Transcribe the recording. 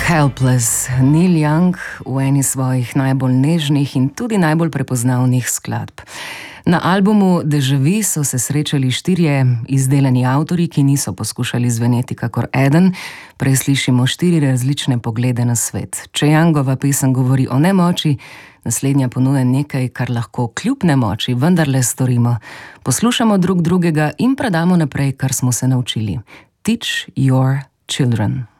Helpless, Neil Young v eni svojih najbolj nežnih in tudi najbolj prepoznavnih skladb. Na albumu Deja Vu so se srečali štirje izdelani avtorji, ki niso poskušali zveneti kakor eden. Prej slišimo štiri različne poglede na svet. Če Youngova pesem govori o nemoči, naslednja ponuja nekaj, kar lahko kljub nemoči vendarle storimo. Poslušamo drug drugega in predamo naprej, kar smo se naučili. Teach your children.